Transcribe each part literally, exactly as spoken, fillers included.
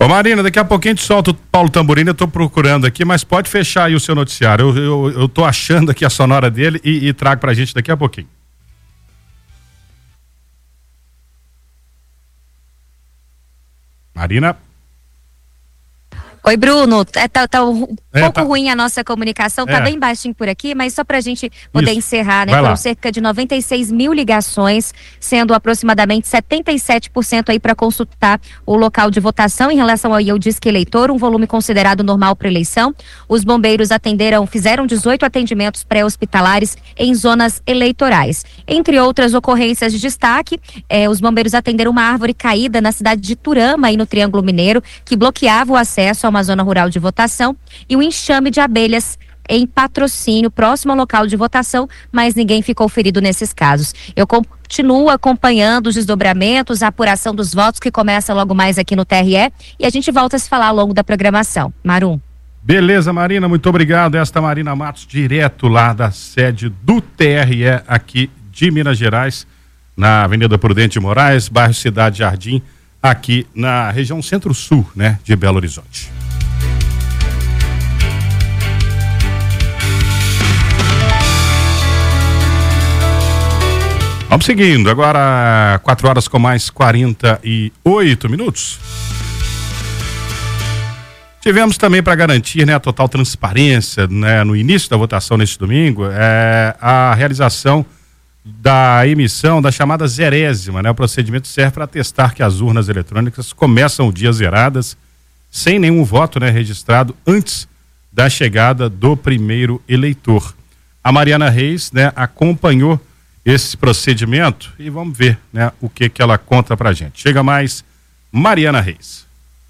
Ô Marina, daqui a pouquinho a gente solta o Paulo Tamburino, eu tô procurando aqui, mas pode fechar aí o seu noticiário. Eu, eu, eu tô achando aqui a sonora dele e, e trago pra gente daqui a pouquinho. Marina. Oi, Bruno, é, tá, tá um é, pouco tá... ruim a nossa comunicação, tá é. bem baixinho por aqui, mas só pra gente poder Isso. encerrar, né? Vai Foram lá. cerca de noventa e seis mil ligações, sendo aproximadamente setenta e sete por cento aí para consultar o local de votação em relação ao, ao disque eleitor, um volume considerado normal para eleição. Os bombeiros atenderam, fizeram dezoito atendimentos pré-hospitalares em zonas eleitorais. Entre outras ocorrências de destaque, eh, os bombeiros atenderam uma árvore caída na cidade de Turama, aí no Triângulo Mineiro, que bloqueava o acesso a uma zona rural de votação, e um enxame de abelhas em Patrocínio, próximo ao local de votação, mas ninguém ficou ferido nesses casos. Eu continuo acompanhando os desdobramentos, a apuração dos votos que começa logo mais aqui no T R E, e a gente volta a se falar ao longo da programação. Marum. Beleza, Marina, muito obrigado. Esta Marina Matos, direto lá da sede do T R E aqui de Minas Gerais, na Avenida Prudente de Moraes, bairro Cidade Jardim, aqui na região centro-sul, né, de Belo Horizonte. Vamos seguindo, agora quatro horas com mais quarenta e oito minutos. Tivemos também, para garantir, né, a total transparência, né, no início da votação neste domingo, é, a realização da emissão da chamada zerésima, né? O procedimento serve para atestar que as urnas eletrônicas começam o dia zeradas, sem nenhum voto, né, registrado antes da chegada do primeiro eleitor. A Mariana Reis, né, acompanhou esse procedimento e vamos ver, né, o que que ela conta pra gente. Chega mais, Mariana Reis.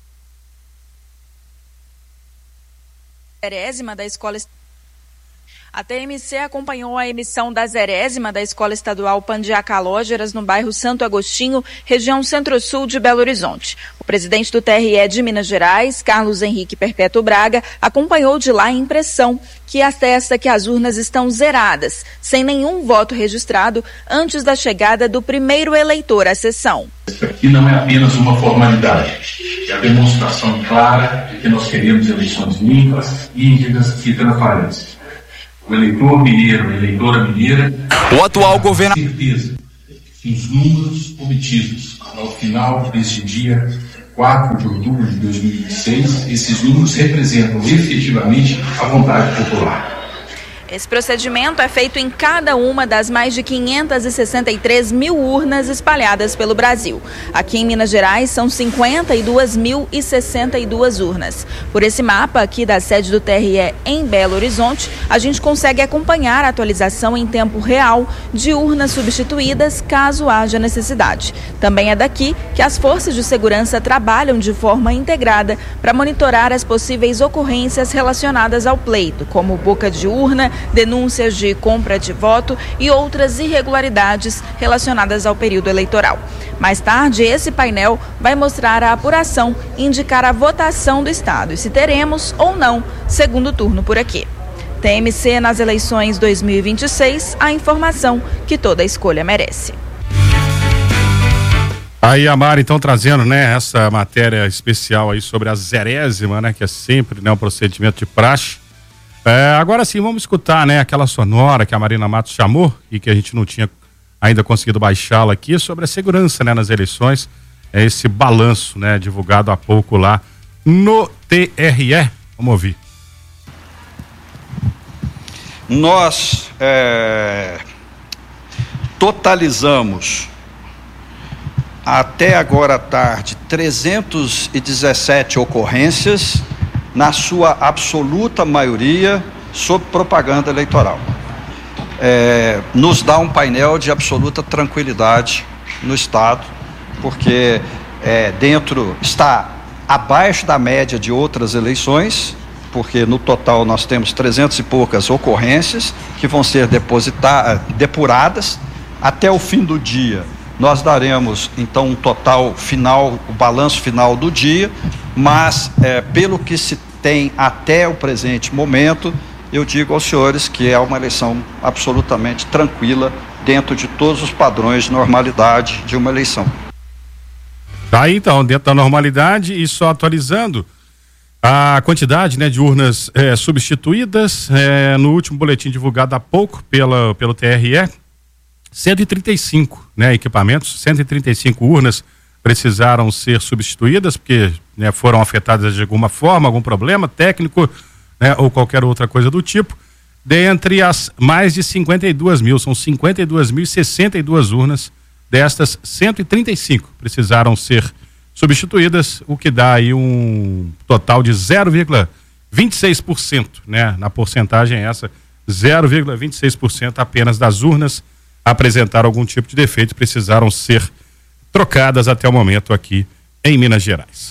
Zerésima da escola. A T M C acompanhou a emissão da zerésima da Escola Estadual Pandiá Calógeras, no bairro Santo Agostinho, região centro-sul de Belo Horizonte. O presidente do T R E de Minas Gerais, Carlos Henrique Perpétuo Braga, acompanhou de lá a impressão que atesta que as urnas estão zeradas, sem nenhum voto registrado, antes da chegada do primeiro eleitor à sessão. Isso aqui não é apenas uma formalidade, é a demonstração clara de que nós queremos eleições limpas, íntegras e transparentes. O eleitor mineiro, a eleitora mineira, o atual governo, certeza que os números obtidos ao final deste dia quatro de outubro de dois mil e vinte e seis, esses números representam efetivamente a vontade popular. Esse procedimento é feito em cada uma das mais de quinhentas e sessenta e três mil urnas espalhadas pelo Brasil. Aqui em Minas Gerais são cinquenta e duas mil e sessenta e duas urnas. Por esse mapa aqui da sede do T R E em Belo Horizonte, a gente consegue acompanhar a atualização em tempo real de urnas substituídas, caso haja necessidade. Também é daqui que as forças de segurança trabalham de forma integrada para monitorar as possíveis ocorrências relacionadas ao pleito, como boca de urna, denúncias de compra de voto e outras irregularidades relacionadas ao período eleitoral. Mais tarde, esse painel vai mostrar a apuração e indicar a votação do Estado e se teremos ou não segundo turno por aqui. T M C nas eleições dois mil e vinte e seis, a informação que toda escolha merece. Aí a Mari, então, trazendo, né, essa matéria especial aí sobre a zerésima, né, que é sempre, né, um procedimento de praxe. É, agora sim, vamos escutar, né, aquela sonora que a Marina Matos chamou e que a gente não tinha ainda conseguido baixá-la aqui, sobre a segurança, né, nas eleições. É esse balanço, né, divulgado há pouco lá no T R E. Vamos ouvir. Nós é, totalizamos até agora à tarde trezentas e dezessete ocorrências, na sua absoluta maioria, sob propaganda eleitoral. É, nos dá um painel de absoluta tranquilidade no Estado, porque é, dentro está abaixo da média de outras eleições, porque no total nós temos trezentas e poucas ocorrências que vão ser depositadas, depuradas. Até o fim do dia, nós daremos então um total final, o balanço final do dia, mas é, pelo que se tem até o presente momento, eu digo aos senhores que é uma eleição absolutamente tranquila, dentro de todos os padrões de normalidade de uma eleição. Tá aí, então, dentro da normalidade e só atualizando a quantidade, né, de urnas é, substituídas, é, no último boletim divulgado há pouco pela, pelo T R E, cento e trinta e cinco, né, equipamentos, cento e trinta e cinco urnas precisaram ser substituídas, porque, né, foram afetadas de alguma forma, algum problema técnico, né, ou qualquer outra coisa do tipo. Dentre as mais de cinquenta e duas mil, são cinquenta e duas mil e sessenta e duas urnas, destas cento e trinta e cinco precisaram ser substituídas, o que dá aí um total de zero vírgula vinte e seis por cento, né? Na porcentagem essa, zero vírgula vinte e seis por cento apenas das urnas apresentaram algum tipo de defeito e precisaram ser trocadas até o momento aqui em Minas Gerais.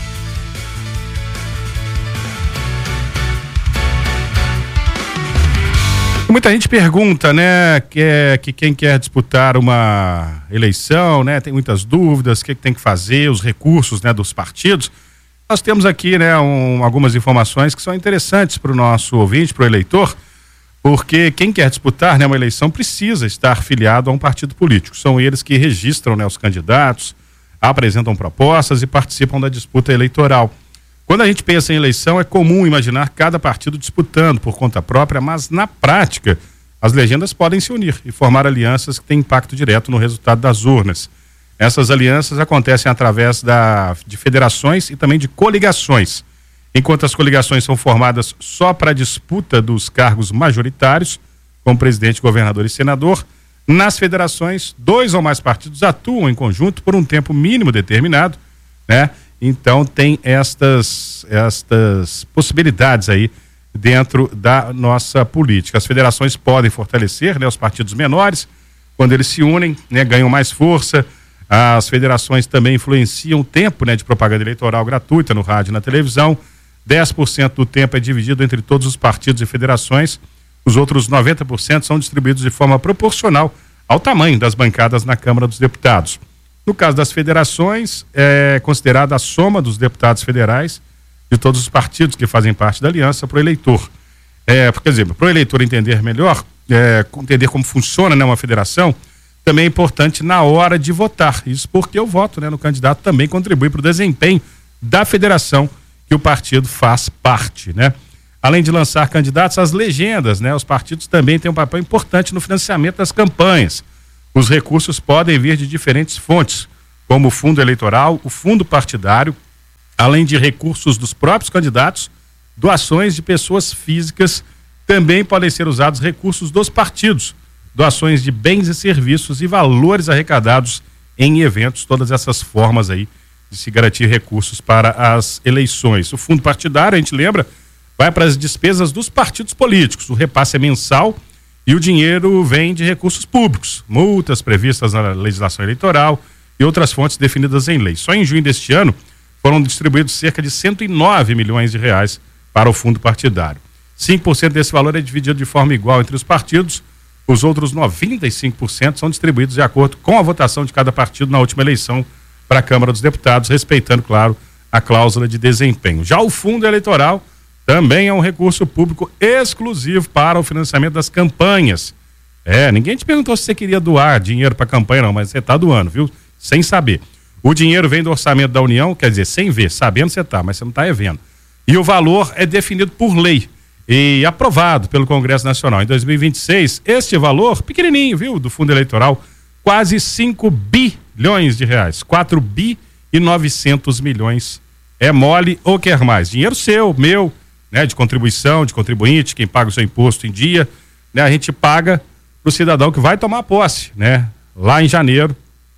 Muita gente pergunta, né, que, é, que quem quer disputar uma eleição, né, tem muitas dúvidas, o que, que tem que fazer, os recursos, né, dos partidos. Nós temos aqui, né, um, algumas informações que são interessantes para o nosso ouvinte, para o eleitor, porque quem quer disputar, né, uma eleição precisa estar filiado a um partido político. São eles que registram, né, os candidatos, apresentam propostas e participam da disputa eleitoral. Quando a gente pensa em eleição, é comum imaginar cada partido disputando por conta própria, mas na prática, as legendas podem se unir e formar alianças que têm impacto direto no resultado das urnas. Essas alianças acontecem através da, de federações e também de coligações. Enquanto as coligações são formadas só para a disputa dos cargos majoritários, como presidente, governador e senador, nas federações, dois ou mais partidos atuam em conjunto por um tempo mínimo determinado, né? Então tem estas, estas possibilidades aí dentro da nossa política. As federações podem fortalecer, né, os partidos menores, quando eles se unem, né, ganham mais força. As federações também influenciam o tempo, né, de propaganda eleitoral gratuita no rádio e na televisão. dez por cento do tempo é dividido entre todos os partidos e federações. Os outros noventa por cento são distribuídos de forma proporcional ao tamanho das bancadas na Câmara dos Deputados. No caso das federações, é considerada a soma dos deputados federais de todos os partidos que fazem parte da aliança para o eleitor. É, por exemplo, para o eleitor entender melhor, é, entender como funciona, né, uma federação, também é importante na hora de votar. Isso porque o voto, né, no candidato também contribui para o desempenho da federação que o partido faz parte, né? Além de lançar candidatos, as legendas, né, os partidos também têm um papel importante no financiamento das campanhas. Os recursos podem vir de diferentes fontes, como o fundo eleitoral, o fundo partidário, além de recursos dos próprios candidatos, doações de pessoas físicas, também podem ser usados recursos dos partidos, doações de bens e serviços e valores arrecadados em eventos, todas essas formas aí de se garantir recursos para as eleições. O fundo partidário, a gente lembra, vai para as despesas dos partidos políticos, o repasse é mensal, e o dinheiro vem de recursos públicos, multas previstas na legislação eleitoral e outras fontes definidas em lei. Só em junho deste ano foram distribuídos cerca de cento e nove milhões de reais para o fundo partidário. cinco por cento desse valor é dividido de forma igual entre os partidos, os outros noventa e cinco por cento são distribuídos de acordo com a votação de cada partido na última eleição para a Câmara dos Deputados, respeitando, claro, a cláusula de desempenho. Já o fundo eleitoral também é um recurso público exclusivo para o financiamento das campanhas. É, ninguém te perguntou se você queria doar dinheiro para a campanha, não, mas você está doando, viu? Sem saber. O dinheiro vem do orçamento da União, quer dizer, sem ver, sabendo você está, mas você não está vendo. E o valor é definido por lei e aprovado pelo Congresso Nacional. Em dois mil e vinte e seis, este valor, pequenininho, viu, do fundo eleitoral, quase cinco bilhões de reais, quatro bi e novecentos milhões. É mole ou quer mais? Dinheiro seu, meu, né, de contribuição, de contribuinte, quem paga o seu imposto em dia, né, a gente paga para o cidadão que vai tomar posse, né, lá em janeiro.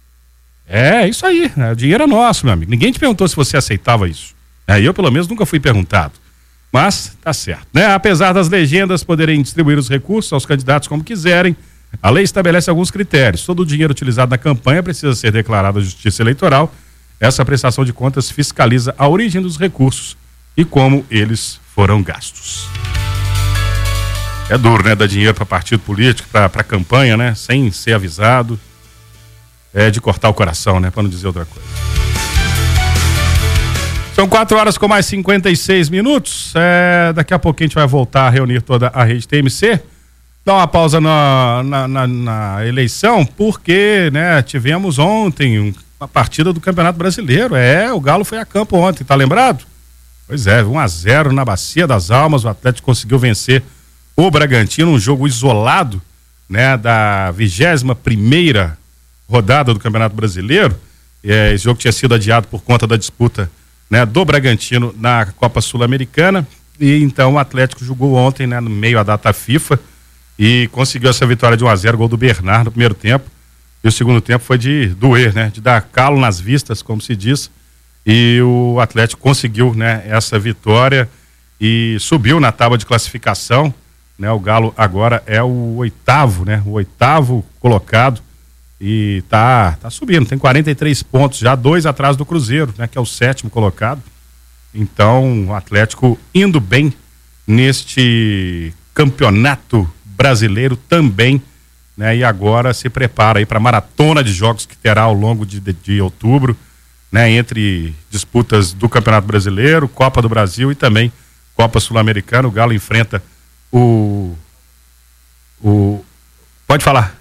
É, isso aí, né, o dinheiro é nosso, meu amigo. Ninguém te perguntou se você aceitava isso. É, eu, pelo menos, nunca fui perguntado. Mas, tá certo, né? Apesar das legendas poderem distribuir os recursos aos candidatos como quiserem, a lei estabelece alguns critérios. Todo o dinheiro utilizado na campanha precisa ser declarado à Justiça Eleitoral. Essa prestação de contas fiscaliza a origem dos recursos e como eles foram gastos. É duro, né? Dar dinheiro para partido político, para campanha, né? Sem ser avisado. É de cortar o coração, né? Para não dizer outra coisa. São quatro horas com mais cinquenta e seis minutos. É, daqui a pouquinho a gente vai voltar a reunir toda a rede T M C. Dar uma pausa na, na, na, na eleição, porque, né, tivemos ontem um uma partida do Campeonato Brasileiro. É, o Galo foi a campo ontem, tá lembrado? Pois é, um a zero na Bacia das Almas, o Atlético conseguiu vencer o Bragantino, um jogo isolado, né, da vigésima primeira rodada do Campeonato Brasileiro. É, esse jogo tinha sido adiado por conta da disputa, né, do Bragantino na Copa Sul-Americana, e então o Atlético jogou ontem, né, no meio à data FIFA, e conseguiu essa vitória de um a zero, gol do Bernard no primeiro tempo, e o segundo tempo foi de doer, né, de dar calo nas vistas, como se diz, e o Atlético conseguiu, né, essa vitória e subiu na tábua de classificação, né, o Galo agora é o oitavo, né, o oitavo colocado, e tá, tá subindo, tem quarenta e três pontos, já dois atrás do Cruzeiro, né, que é o sétimo colocado. Então, o Atlético indo bem neste campeonato brasileiro também, né, e agora se prepara aí para a maratona de jogos que terá ao longo de, de, de outubro, né, entre disputas do Campeonato Brasileiro, Copa do Brasil e também Copa Sul-Americana. O Galo enfrenta o o pode falar.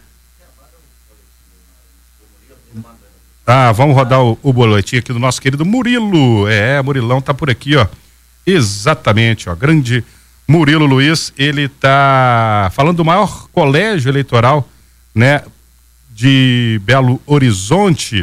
Ah, vamos rodar o, o boletim aqui do nosso querido Murilo. É, Murilão tá por aqui, ó. Exatamente, ó. Grande Murilo Luiz, ele tá falando do maior colégio eleitoral, né, de Belo Horizonte.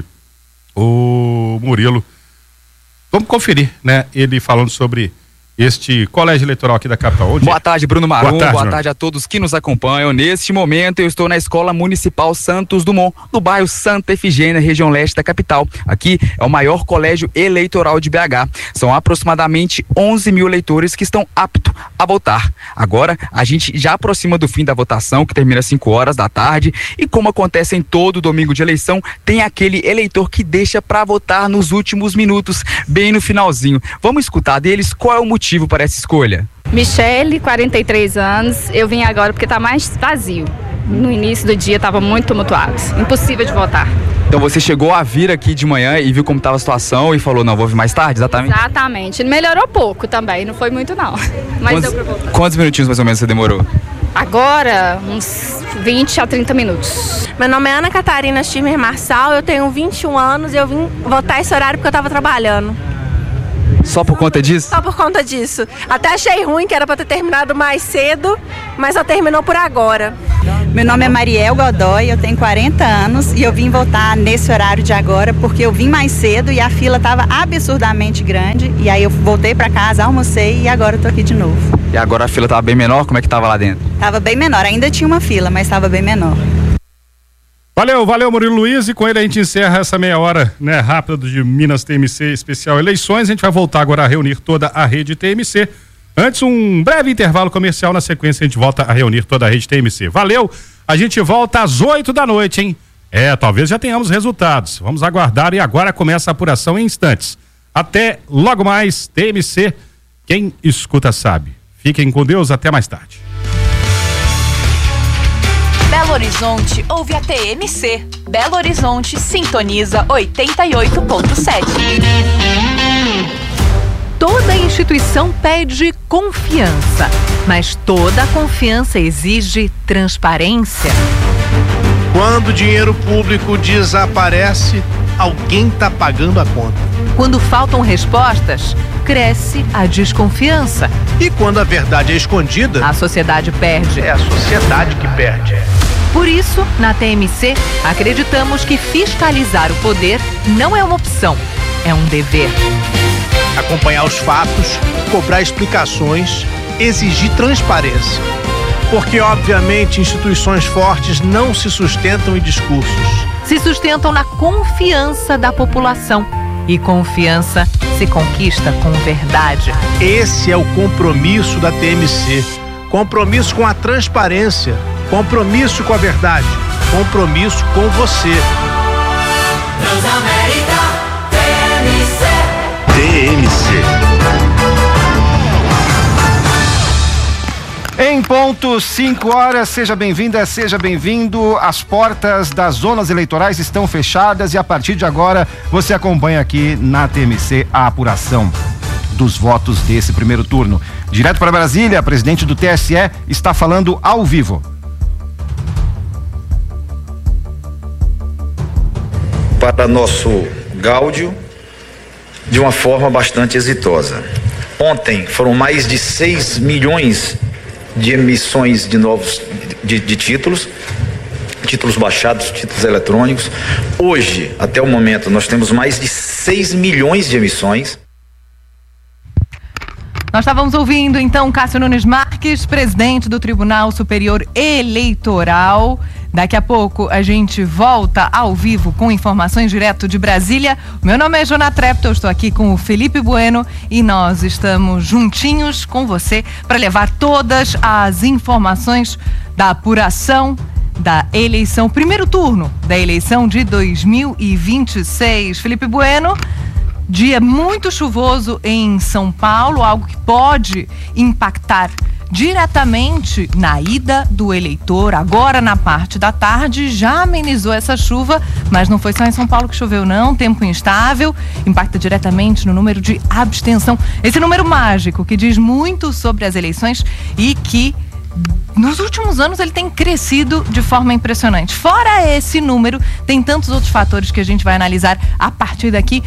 O Murilo, vamos conferir, né, ele falando sobre este colégio eleitoral aqui da capital. Onde? Boa tarde, Bruno Marum. Boa tarde, Boa tarde a todos que nos acompanham. Neste momento eu estou na Escola Municipal Santos Dumont, no bairro Santa Efigênia, região leste da capital. Aqui é o maior colégio eleitoral de B H. São aproximadamente onze mil eleitores que estão aptos a votar. Agora a gente já aproxima do fim da votação, que termina às cinco horas da tarde, e como acontece em todo domingo de eleição, tem aquele eleitor que deixa para votar nos últimos minutos, bem no finalzinho. Vamos escutar deles qual é o motivo para essa escolha. Michele, quarenta e três anos, eu vim agora porque está mais vazio. No início do dia estava muito tumultuado, impossível de votar. Então você chegou a vir aqui de manhã e viu como estava a situação e falou, não, vou vir mais tarde, exatamente? Exatamente, melhorou pouco também, não foi muito não, mas quantos, deu pra voltar. Quantos minutinhos mais ou menos você demorou? Agora, uns vinte a trinta minutos. Meu nome é Ana Catarina Schirmer Marçal, eu tenho vinte e um anos e eu vim votar esse horário porque eu estava trabalhando. Só por conta disso? Só por conta disso. Até achei ruim, que era para ter terminado mais cedo, mas só terminou por agora. Meu nome é Mariel Godoy, eu tenho quarenta anos e eu vim votar nesse horário de agora porque eu vim mais cedo e a fila estava absurdamente grande. E aí eu voltei para casa, almocei e agora eu tô aqui de novo. E agora a fila estava bem menor? Como é que estava lá dentro? Estava bem menor, ainda tinha uma fila, mas estava bem menor. Valeu, valeu Murilo Luiz, e com ele a gente encerra essa meia hora, né, rápida de Minas T M C especial eleições. A gente vai voltar agora a reunir toda a rede T M C. Antes, um breve intervalo comercial, na sequência a gente volta a reunir toda a rede T M C. Valeu, a gente volta às oito da noite, hein? É, talvez já tenhamos resultados. Vamos aguardar e agora começa a apuração em instantes. Até logo mais, T M C, quem escuta sabe. Fiquem com Deus, até mais tarde. Belo Horizonte ouve a T M C. Belo Horizonte sintoniza oitenta e oito ponto sete. Toda instituição pede confiança, mas toda confiança exige transparência. Quando o dinheiro público desaparece, alguém está pagando a conta. Quando faltam respostas, cresce a desconfiança. E quando a verdade é escondida, a sociedade perde. É a sociedade que perde. Por isso, na T M C, acreditamos que fiscalizar o poder não é uma opção, é um dever. Acompanhar os fatos, cobrar explicações, exigir transparência. Porque, obviamente, instituições fortes não se sustentam em discursos. Se sustentam na confiança da população. E confiança se conquista com verdade. Esse é o compromisso da T M C. Compromisso com a transparência. Compromisso com a verdade. Compromisso com você. Transamérica T M C. T M C. Em ponto, cinco horas, seja bem-vinda, seja bem-vindo. As portas das zonas eleitorais estão fechadas e a partir de agora você acompanha aqui na T M C a apuração dos votos desse primeiro turno. Direto para Brasília, a presidente do T S E está falando ao vivo. para nosso gáudio de uma forma bastante exitosa. Ontem foram mais de seis milhões de emissões de novos de, de títulos, títulos baixados, títulos eletrônicos. Hoje, até o momento, nós temos mais de seis milhões de emissões. Nós estávamos ouvindo, então, Cássio Nunes Marques, presidente do Tribunal Superior Eleitoral. Daqui a pouco a gente volta ao vivo com informações direto de Brasília. Meu nome é Jona Trepto, eu estou aqui com o Felipe Bueno e nós estamos juntinhos com você para levar todas as informações da apuração da eleição, primeiro turno da eleição de dois mil e vinte e seis. Felipe Bueno, dia muito chuvoso em São Paulo, algo que pode impactar diretamente na ida do eleitor. Agora, na parte da tarde, já amenizou essa chuva, mas não foi só em São Paulo que choveu, não. Tempo instável, impacta diretamente no número de abstenção. Esse número mágico que diz muito sobre as eleições e que nos últimos anos ele tem crescido de forma impressionante. Fora esse número, tem tantos outros fatores que a gente vai analisar a partir daqui,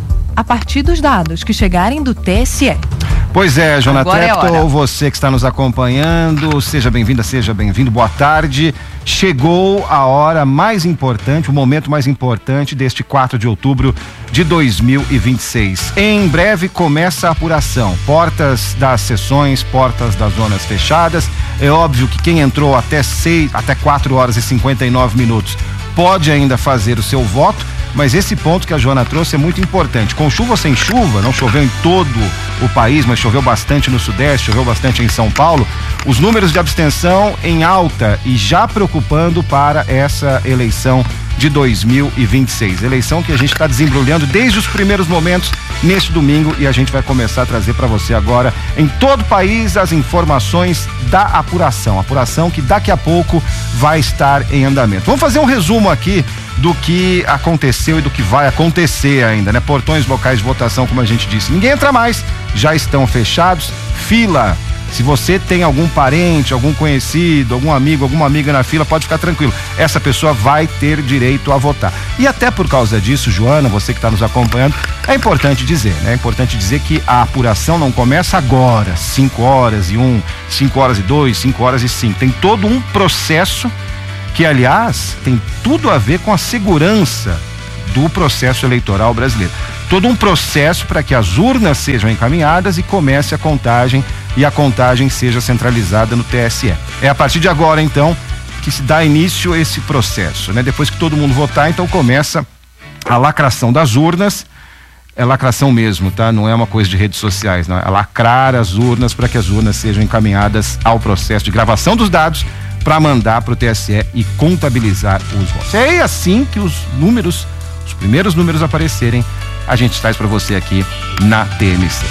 a partir dos dados que chegarem do T S E. Pois é, Jona Trepto, é você que está nos acompanhando, seja bem-vinda, seja bem-vindo, boa tarde. Chegou a hora mais importante, o momento mais importante deste quatro de outubro de dois mil e vinte e seis. Em breve começa a apuração, portas das sessões, portas das zonas fechadas. É óbvio que quem entrou até seis, até quatro horas e cinquenta e nove minutos pode ainda fazer o seu voto, mas esse ponto que a Joana trouxe é muito importante. Com chuva ou sem chuva, não choveu em todo o país, mas choveu bastante no Sudeste, choveu bastante em São Paulo, os números de abstenção em alta e já preocupando para essa eleição de dois mil e vinte e seis. Eleição que a gente está desembrulhando desde os primeiros momentos neste domingo e a gente vai começar a trazer para você agora em todo o país as informações da apuração. Apuração que daqui a pouco vai estar em andamento. Vamos fazer um resumo aqui do que aconteceu e do que vai acontecer ainda, né? Portões locais de votação, como a gente disse, ninguém entra mais, já estão fechados. Fila, se você tem algum parente, algum conhecido, algum amigo, alguma amiga na fila, pode ficar tranquilo, essa pessoa vai ter direito a votar. E até por causa disso, Joana, você que está nos acompanhando, é importante dizer, né? É importante dizer que a apuração não começa agora, cinco horas e um, cinco horas e dois, cinco horas e cinco, tem todo um processo que, aliás, tem tudo a ver com a segurança do processo eleitoral brasileiro. Todo um processo para que as urnas sejam encaminhadas e comece a contagem e a contagem seja centralizada no T S E. É a partir de agora, então, que se dá início a esse processo, né? Depois que todo mundo votar, então começa a lacração das urnas. É lacração mesmo, tá? Não é uma coisa de redes sociais, não. É lacrar as urnas para que as urnas sejam encaminhadas ao processo de gravação dos dados para mandar para o T S E e contabilizar os votos. É assim que os números, os primeiros números aparecerem, a gente traz para você aqui na T M C.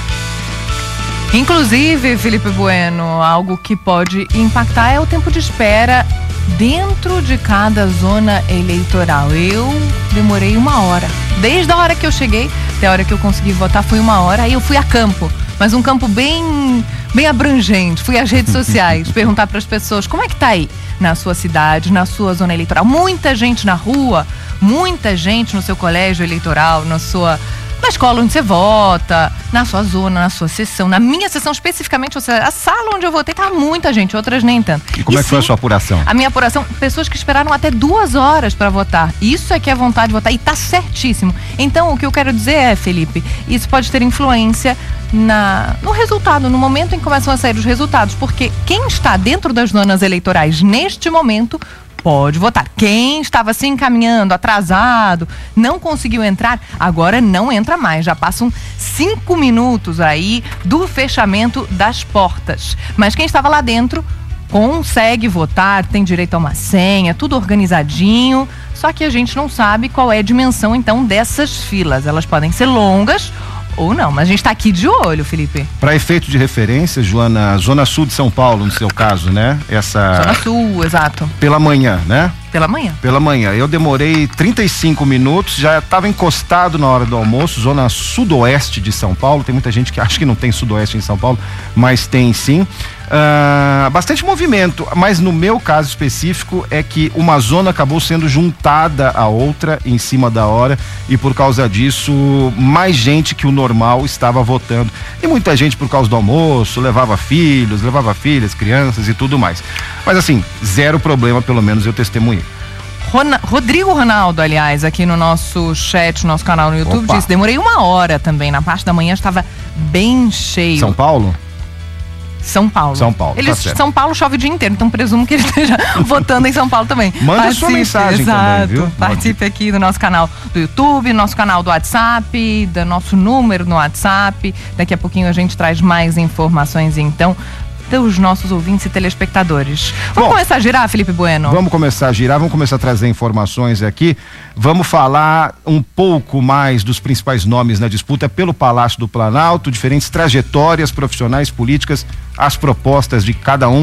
Inclusive, Felipe Bueno, algo que pode impactar é o tempo de espera dentro de cada zona eleitoral. Eu demorei uma hora. Desde a hora que eu cheguei até a hora que eu consegui votar foi uma hora. Aí eu fui a campo, mas um campo bem, bem abrangente. Fui às redes sociais perguntar para as pessoas como é que tá aí na sua cidade, na sua zona eleitoral. Muita gente na rua, muita gente no seu colégio eleitoral, na sua... na escola onde você vota, na sua zona, na sua sessão. Na minha sessão especificamente, a sala onde eu votei, tá muita gente, outras nem tanto. E como e é que sim, foi a sua apuração? A minha apuração, pessoas que esperaram até duas horas para votar. Isso é que é vontade de votar e tá certíssimo. Então, o que eu quero dizer é, Felipe, isso pode ter influência na, no resultado, no momento em que começam a sair os resultados, porque quem está dentro das zonas eleitorais neste momento pode votar. Quem estava se encaminhando, atrasado, não conseguiu entrar, agora não entra mais. Já passam cinco minutos aí do fechamento das portas. Mas quem estava lá dentro consegue votar, tem direito a uma senha, tudo organizadinho. Só que a gente não sabe qual é a dimensão, então, dessas filas. Elas podem ser longas ou não, mas a gente está aqui de olho, Felipe. Para efeito de referência, Joana, Zona Sul de São Paulo, no seu caso, né? Essa... Zona Sul, exato. Pela manhã, né? Pela manhã. Pela manhã. Eu demorei trinta e cinco minutos, já estava encostado na hora do almoço, zona sudoeste de São Paulo. Tem muita gente que acha que não tem sudoeste em São Paulo, mas tem sim. Uh, bastante movimento, mas no meu caso específico é que uma zona acabou sendo juntada a outra em cima da hora e por causa disso mais gente que o normal estava votando e muita gente por causa do almoço, levava filhos, levava filhas, crianças e tudo mais, mas assim, zero problema, pelo menos eu testemunhei. Rona- Rodrigo Ronaldo, aliás, aqui no nosso chat, no nosso canal no YouTube, Opa. disse, demorei uma hora também, na parte da manhã estava bem cheio. São Paulo? São Paulo. São Paulo, Eles, tá certo. São Paulo chove o dia inteiro, então presumo que ele esteja votando em São Paulo também. Manda Participe, sua mensagem exato, também, viu? Participe aqui do nosso canal do YouTube, nosso canal do WhatsApp, do nosso número no WhatsApp. Daqui a pouquinho a gente traz mais informações, então, dos nossos ouvintes e telespectadores. Vamos Bom, começar a girar, Felipe Bueno? Vamos começar a girar, vamos começar a trazer informações aqui. Vamos falar um pouco mais dos principais nomes na disputa pelo Palácio do Planalto, diferentes trajetórias profissionais, políticas, as propostas de cada um.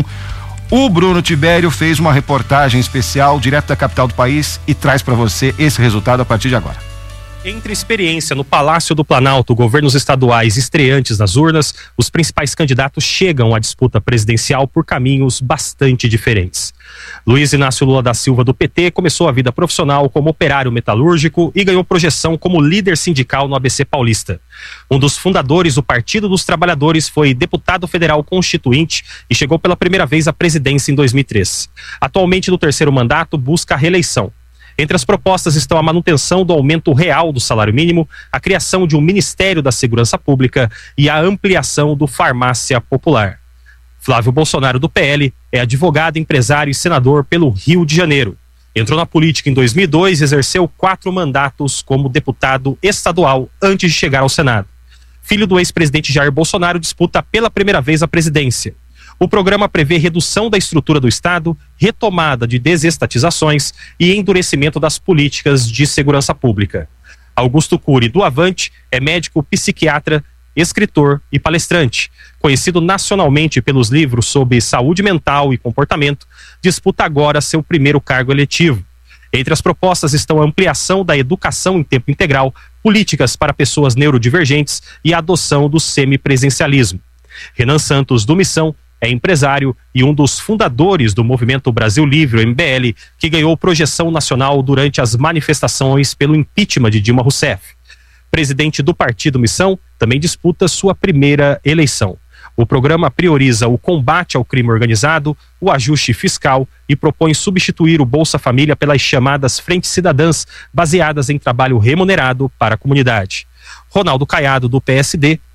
O Bruno Tibério fez uma reportagem especial direto da capital do país e traz para você esse resultado a partir de agora. Entre experiência no Palácio do Planalto, governos estaduais estreantes nas urnas, os principais candidatos chegam à disputa presidencial por caminhos bastante diferentes. Luiz Inácio Lula da Silva, do P T, começou a vida profissional como operário metalúrgico e ganhou projeção como líder sindical no A B C Paulista. Um dos fundadores do Partido dos Trabalhadores foi deputado federal constituinte e chegou pela primeira vez à presidência em dois mil e três. Atualmente, no terceiro mandato, busca a reeleição. Entre as propostas estão a manutenção do aumento real do salário mínimo, a criação de um Ministério da Segurança Pública e a ampliação do Farmácia Popular. Flávio Bolsonaro, do P L, é advogado, empresário e senador pelo Rio de Janeiro. Entrou na política em dois mil e dois e exerceu quatro mandatos como deputado estadual antes de chegar ao Senado. Filho do ex-presidente Jair Bolsonaro, disputa pela primeira vez a presidência. O programa prevê redução da estrutura do Estado, retomada de desestatizações e endurecimento das políticas de segurança pública. Augusto Cury, do Avante, é médico psiquiatra, escritor e palestrante. Conhecido nacionalmente pelos livros sobre saúde mental e comportamento, disputa agora seu primeiro cargo eletivo. Entre as propostas estão a ampliação da educação em tempo integral, políticas para pessoas neurodivergentes e a adoção do semipresencialismo. Renan Santos, do Missão, é empresário e um dos fundadores do Movimento Brasil Livre, o M B L, que ganhou projeção nacional durante as manifestações pelo impeachment de Dilma Rousseff. Presidente do Partido Missão, também disputa sua primeira eleição. O programa prioriza o combate ao crime organizado, o ajuste fiscal e propõe substituir o Bolsa Família pelas chamadas frentes cidadãs, baseadas em trabalho remunerado para a comunidade. Ronaldo Caiado, do P S D,